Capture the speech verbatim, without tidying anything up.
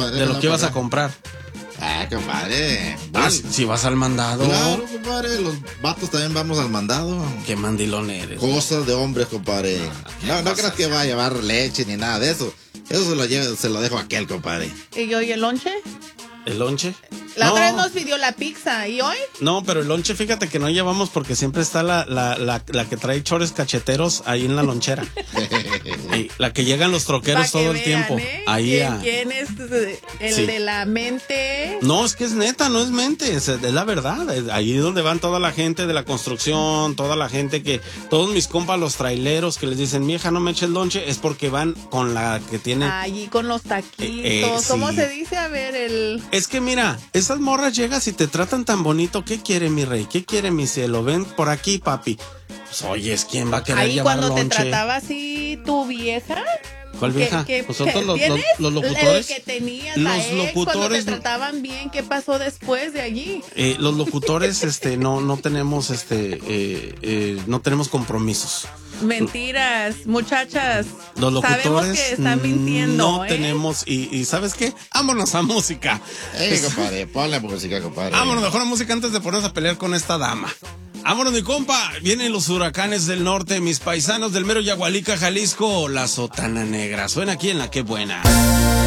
compadre. De lo que ibas pagar. a comprar. Ah, compadre. Ah, si, si vas al mandado. Claro, compadre. Los vatos también vamos al mandado. Qué mandilón eres. Cosas de hombres, compadre. No, no creas que va a llevar leche ni nada de eso. Eso se lo, llevo, se lo dejo a aquel, compadre. ¿Y yo y el lonche? ¿El lonche? La no. otra vez nos pidió la pizza, ¿y hoy? No, pero el lonche, fíjate que no llevamos porque siempre está la, la, la, la que trae chores cacheteros ahí en la lonchera. Y la que llegan los troqueros Pa' que todo el vean, tiempo. ¿eh? Ahí ¿Quién, a... quién es el Sí. de la mente? No, es que es neta, no es mente, es, es la verdad. Es ahí donde van toda la gente de la construcción, toda la gente que, todos mis compas, los traileros que les dicen, vieja, no me eches lonche, es porque van con la que tiene. Allí con los taquitos. Eh, eh, ¿Cómo sí. se dice? A ver, el... Es que mira, esas morras llegas y te tratan tan bonito. ¿Qué quiere mi rey? ¿Qué quiere mi cielo? Ven por aquí, papi. Pues oyes, ¿quién va a querer Ahí llevar cuando lonche? te trataba así tu vieja. ¿Cuál vieja? ¿Qué, qué, ¿Nosotros los, los, ¿tienes? los locutores? El que tenías, Los la ex, cuando te locutores- trataban bien, ¿qué pasó después de allí? Eh, los locutores, este, no, no tenemos, este, eh, eh, no tenemos compromisos. Mentiras, muchachas. Los locutores Sabemos que están mintiendo, no ¿eh? tenemos, y, y ¿sabes qué? Vámonos a música. Ey, compadre, ponle música, compadre. Vámonos mejor a música antes de ponernos a pelear con esta dama. Vámonos, mi compa. Vienen los huracanes del norte, mis paisanos del mero Yagualica, Jalisco. La sotana negra. Suena aquí en La Qué Buena.